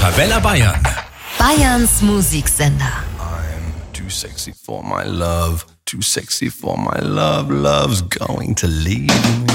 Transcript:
Arabella Bayern. Bayerns Musiksender. I'm too sexy for my love, too sexy for my love, love's going to leave me.